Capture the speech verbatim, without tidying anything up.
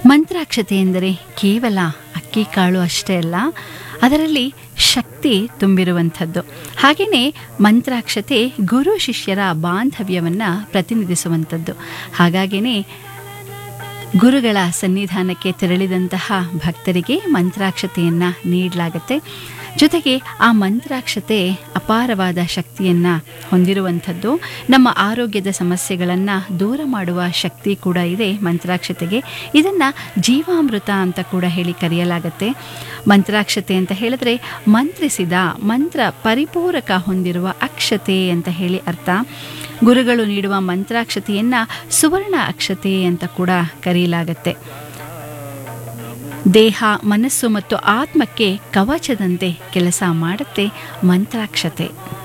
ಮಂತ್ರಾಕ್ಷತೆ ಎಂದರೆ ಕೇವಲ ಅಕ್ಕಿ ಕಾಳು ಅಷ್ಟೇ ಅಲ್ಲ, ಅದರಲ್ಲಿ ಶಕ್ತಿ ತುಂಬಿರುವಂಥದ್ದು. ಹಾಗೆಯೇ ಮಂತ್ರಾಕ್ಷತೆ ಗುರು ಶಿಷ್ಯರ ಬಾಂಧವ್ಯವನ್ನು ಪ್ರತಿನಿಧಿಸುವಂಥದ್ದು. ಹಾಗಾಗಿಯೇ ಗುರುಗಳ ಸನ್ನಿಧಾನಕ್ಕೆ ತೆರಳಿದಂತಹ ಭಕ್ತರಿಗೆ ಮಂತ್ರಾಕ್ಷತೆಯನ್ನು ನೀಡಲಾಗುತ್ತೆ. ಜೊತೆಗೆ ಆ ಮಂತ್ರಾಕ್ಷತೆ ಅಪಾರವಾದ ಶಕ್ತಿಯನ್ನು ಹೊಂದಿರುವಂಥದ್ದು. ನಮ್ಮ ಆರೋಗ್ಯದ ಸಮಸ್ಯೆಗಳನ್ನು ದೂರ ಮಾಡುವ ಶಕ್ತಿ ಕೂಡ ಇದೆ ಮಂತ್ರಾಕ್ಷತೆಗೆ. ಇದನ್ನು ಜೀವಾಮೃತ ಅಂತ ಕೂಡ ಹೇಳಿ ಕರೆಯಲಾಗುತ್ತೆ. ಮಂತ್ರಾಕ್ಷತೆ ಅಂತ ಹೇಳಿದ್ರೆ ಮಂತ್ರಿಸಿದ, ಮಂತ್ರ ಪರಿಪೂರಕ ಹೊಂದಿರುವ ಅಕ್ಷತೆ ಅಂತ ಹೇಳಿ ಅರ್ಥ. ಗುರುಗಳು ನೀಡುವ ಮಂತ್ರಾಕ್ಷತೆಯನ್ನು ಸುವರ್ಣ ಅಕ್ಷತೆ ಅಂತ ಕೂಡ ಕರೆಯಲಾಗುತ್ತೆ. ದೇಹ, ಮನಸ್ಸು ಮತ್ತು ಆತ್ಮಕ್ಕೆ ಕವಚದಂತೆ ಕೆಲಸ ಮಾಡುತ್ತೆ ಮಂತ್ರಾಕ್ಷತೆ.